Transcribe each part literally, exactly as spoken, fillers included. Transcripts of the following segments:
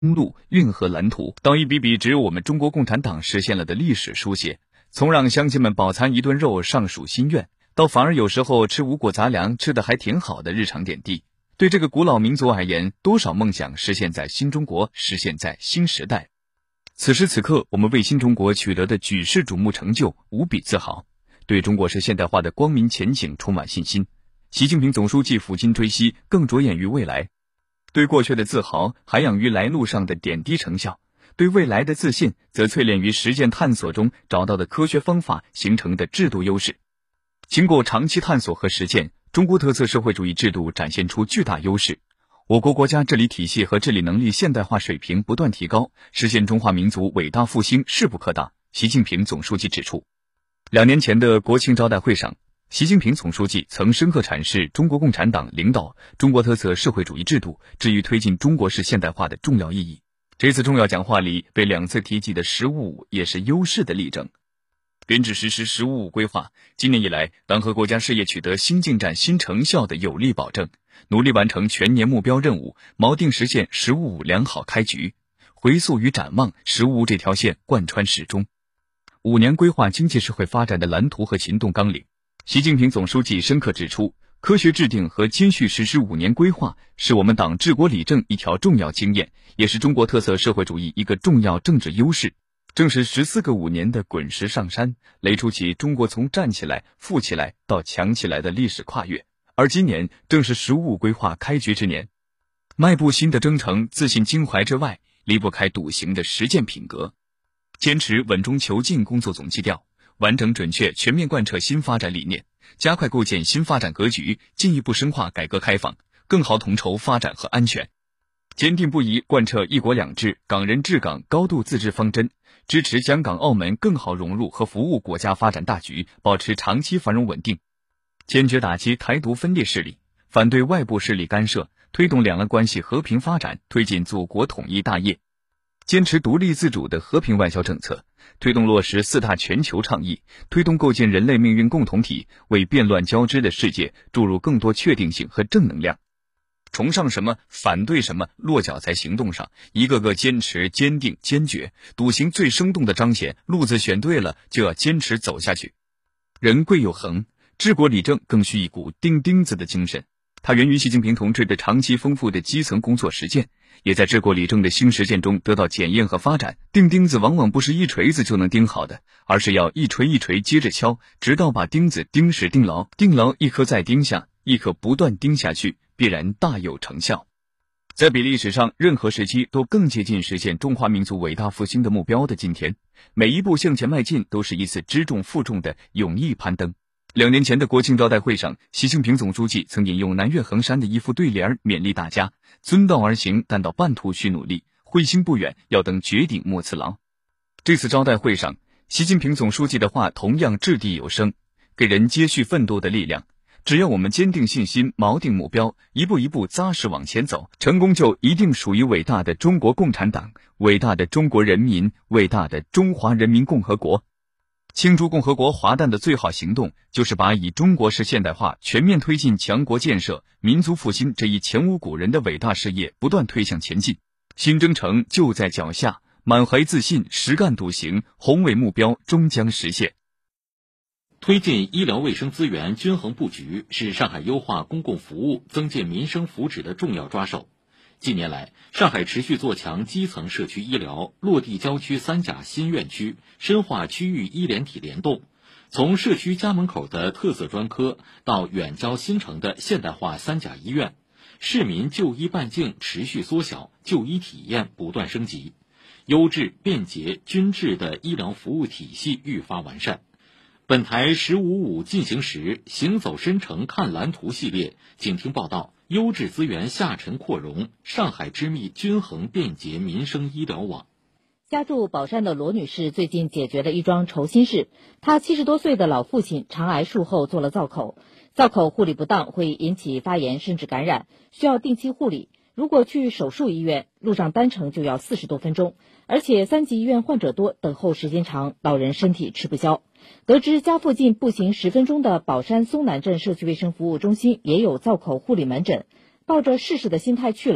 路运河蓝图，到一笔笔只有我们中国共产党实现了的历史书写，从让乡亲们饱餐一顿肉尚属心愿，到反而有时候吃五谷杂粮吃得还挺好的日常点滴。对这个古老民族而言，多少梦想实现在新中国，实现在新时代。此时此刻，我们为新中国取得的举世瞩目成就无比自豪，对中国式现代化的光明前景充满信心。习近平总书记抚今追昔，更着眼于未来。对过去的自豪，涵养于来路上的点滴成效；对未来的自信，则淬炼于实践探索中找到的科学方法形成的制度优势。经过长期探索和实践，中国特色社会主义制度展现出巨大优势。我国国家治理体系和治理能力现代化水平不断提高，实现中华民族伟大复兴势不可挡。习近平总书记指出，两年前的国庆招待会上，习近平总书记曾深刻阐释中国共产党领导中国特色社会主义制度至于推进中国式现代化的重要意义。这次重要讲话里被两次提及的“十五五”也是优势的例证。编制实施“十五五”规划，今年以来，党和国家事业取得新进展、新成效的有力保证，努力完成全年目标任务，锚定实现“十五五”良好开局。回溯与展望，“十五五”这条线贯穿始终。五年规划经济社会发展的蓝图和行动纲领，习近平总书记深刻指出，科学制定和坚续实施五年规划是我们党治国理政一条重要经验，也是中国特色社会主义一个重要政治优势。正是十四个五年的滚石上山，垒出起中国从站起来、富起来到强起来的历史跨越。而今年正是“十五五”规划开局之年，迈步新的征程，自信襟怀之外，离不开笃行的实践品格。坚持稳中求进工作总基调，完整准确全面贯彻新发展理念，加快构建新发展格局，进一步深化改革开放，更好统筹发展和安全。坚定不移贯彻一国两制、港人治港、高度自治方针，支持香港、澳门更好融入和服务国家发展大局，保持长期繁荣稳定。坚决打击台独分裂势力，反对外部势力干涉，推动两岸关系和平发展，推进祖国统一大业。坚持独立自主的和平外交政策，推动落实四大全球倡议，推动构建人类命运共同体，为变乱交织的世界注入更多确定性和正能量。崇尚什么，反对什么，落脚在行动上，一个个坚持、坚定、坚决，笃行最生动的彰显。路子选对了，就要坚持走下去。人贵有恒，治国理政更需一股钉钉子的精神。它源于习近平同志的长期丰富的基层工作实践，也在治国理政的新实践中得到检验和发展。钉钉子往往不是一锤子就能钉好的，而是要一锤一锤接着敲，直到把钉子钉实钉牢，钉牢一颗再钉下，一颗不断钉下去，必然大有成效。在比历史上任何时期都更接近实现中华民族伟大复兴的目标的今天，每一步向前迈进都是一次知重负重的勇毅攀登。两年前的国庆招待会上，习近平总书记曾引用南岳衡山的一副对联，勉励大家遵道而行，但到半途需努力，慧心不远，要登绝顶莫次郎。这次招待会上，习近平总书记的话同样掷地有声，给人接续奋斗的力量。只要我们坚定信心，锚定目标，一步一步扎实往前走，成功就一定属于伟大的中国共产党，伟大的中国人民，伟大的中华人民共和国。庆祝共和国华诞的最好行动，就是把以中国式现代化全面推进强国建设、民族复兴这一前无古人的伟大事业不断推向前进。新征程就在脚下，满怀自信，实干笃行，宏伟目标终将实现。 推进医疗卫生资源均衡布局是上海优化公共服务、增进民生福祉的重要抓手。近年来，上海持续做强基层社区医疗，落地郊区三甲新院区，深化区域医联体联动。从社区家门口的特色专科到远郊新城的现代化三甲医院，市民就医半径持续缩小，就医体验不断升级，优质、便捷、均质的医疗服务体系愈发完善。本台“十五五”进行时，行走深城看蓝图系列，请听报道：优质资源下沉扩容，上海织密均衡便捷民生医疗网。 家住宝山的罗女士最近解决了一桩愁心事。她七十多岁的老父亲肠癌术后做了造口，造口护理不当会引起发炎甚至感染，需要定期护理。如果去手术医院，路上单程就要四十多分钟，而且三级医院患者多，等候时间长，老人身体吃不消。得知家附近步行十分钟的宝山松南镇社区卫生服务中心也有造口护理门诊，抱着试试的心态去了，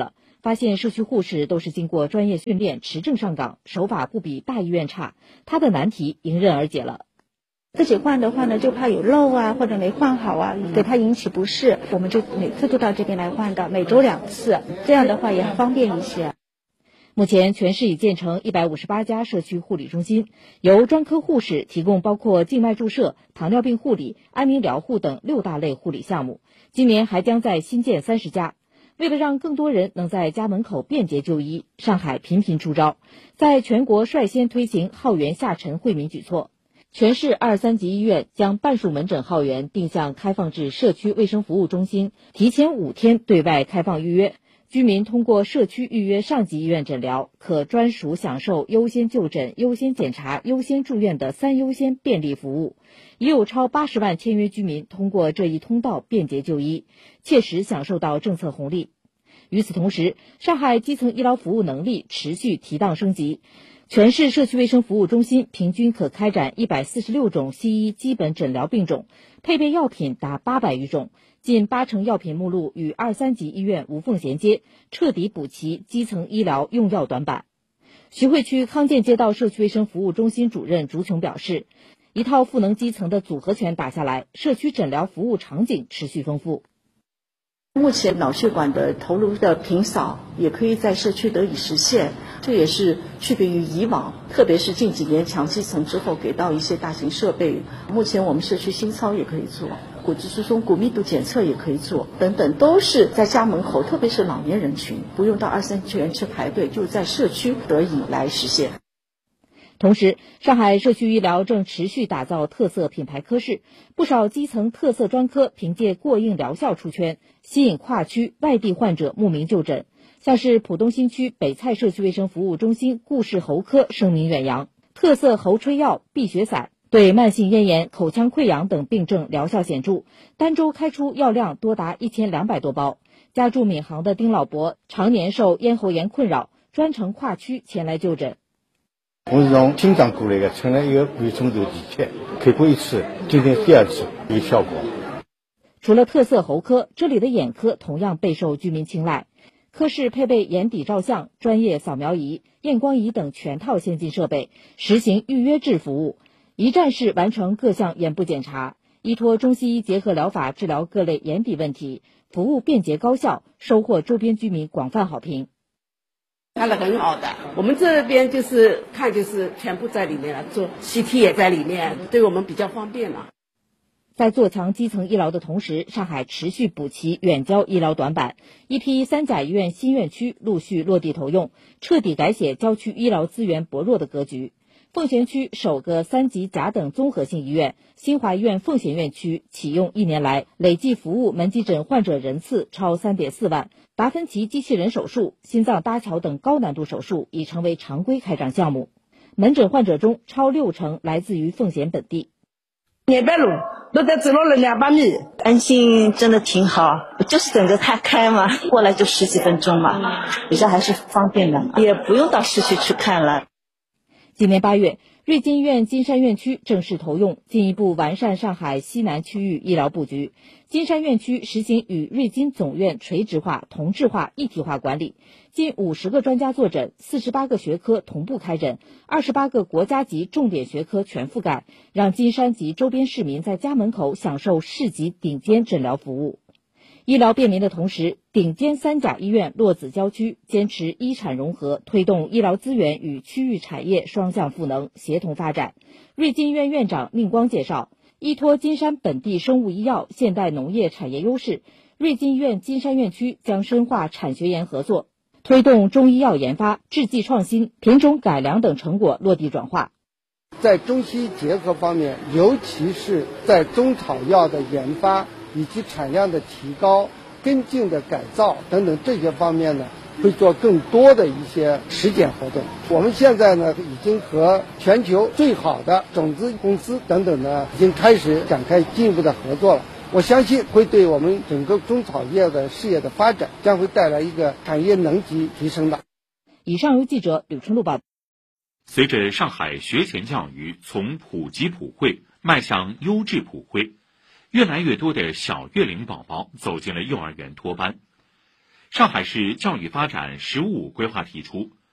发现社区护士都是经过专业训练持证上岗，手法不比大医院差，他的难题迎刃而解了。 自己换的话呢，就怕有漏啊，或者没换好啊，给他引起不适，我们就每次都到这边来换的，每周两次，这样的话也方便一些。 目前全市已建成一百五十八家社区护理中心，由专科护士提供包括静脉注射、糖尿病护理、安宁疗护等六大类护理项目。今年还将在新建三十家。为了让更多人能在家门口便捷就医，上海频频出招，在全国率先推行号源下沉惠民举措。全市二三级医院将半数门诊号源定向开放至社区卫生服务中心，提前五天对外开放预约。居民通过社区预约上级医院诊疗，可专属享受优先就诊、优先检查、优先住院的三优先便利服务。已有超八十万签约居民通过这一通道便捷就医，切实享受到政策红利。与此同时，上海基层医疗服务能力持续提档升级。全市社区卫生服务中心平均可开展一百四十六种西医基本诊疗病种，配备药品达八百余种，近八成药品目录与二三级医院无缝衔接，彻底补齐基层医疗用药短板。徐汇区康健街道社区卫生服务中心主任朱琼表示，一套赋能基层的组合拳打下来，社区诊疗服务场景持续丰富。 目前脑血管的头颅的平扫也可以在社区得以实现，这也是区别于以往，特别是近几年强基层之后给到一些大型设备。目前我们社区心操也可以做，骨质疏松、骨密度检测也可以做，等等，都是在家门口，特别是老年人群，不用到二三线去排队，就在社区得以来实现。 同时，上海社区医疗正持续打造特色品牌科室，不少基层特色专科凭借过硬疗效出圈，吸引跨区外地患者慕名就诊。像是浦东新区北蔡社区卫生服务中心顾氏喉科声名远扬，特色喉吹药、避血散对慢性咽炎、口腔溃疡等病症疗效显著，单周开出药量多达一千两百多包。家住闵行的丁老伯常年受咽喉炎困扰，专程跨区前来就诊。 我是从金藏过来的，乘了一个回成都地铁，开过一次，今天第二次有效果。 除了特色喉科，这里的眼科同样备受居民青睐。科室配备眼底照相、专业扫描仪、验光仪等全套先进设备，实行预约制服务，一站式完成各项眼部检查，依托中西医结合疗法治疗各类眼底问题，服务便捷高效，收获周边居民广泛好评。 看得很好的，我们这边就是看就是全部在里面了，做 C T 也在里面，对我们比较方便嘛。 在做强基层医疗的同时，上海持续补齐远郊医疗短板，一批三甲医院新院区陆续落地投用，彻底改写郊区医疗资源薄弱的格局。奉贤区首个三级甲等综合性医院新华医院奉贤院区启用一年来，累计服务门急诊患者人次超 三点四万，达芬奇机器人手术、心脏搭桥等高难度手术已成为常规开展项目。门诊患者中超六成来自于奉贤本地。 两百路都得走了两百米， 安心真的挺好，就是等着它开嘛，过来就十几分钟嘛，比较还是方便的，也不用到市区去看了。 今年八月，瑞金医院金山院区正式投用，进一步完善上海西南区域医疗布局。金山院区实行与瑞金总院垂直化、同质化、一体化管理，近五十个专家坐诊，四十八个学科同步开诊，二十八个国家级重点学科全覆盖，让金山及周边市民在家门口享受市级顶尖诊疗服务。医疗便民的同时，顶尖三甲医院落子郊区，坚持医产融合，推动医疗资源与区域产业双向赋能，协同发展。瑞金医院院长宁光介绍，依托金山本地生物医药、现代农业产业优势，瑞金医院金山院区将深化产学研合作，推动中医药研发、制剂创新、品种改良等成果落地转化。 在中西医结合方面，尤其是在中草药的研发以及产量的提高、跟进的改造等等这些方面呢，会做更多的一些实践活动。我们现在呢，已经和全球最好的种子公司等等呢，已经开始展开进一步的合作了。我相信会对我们整个中草业的事业的发展，将会带来一个产业能级提升的。 以上由记者柳春露报道。 随着上海学前教育从普及普惠迈向优质普惠，越来越多的小月龄宝宝走进了幼儿园托班。 上海市教育发展“十五五”规划提出，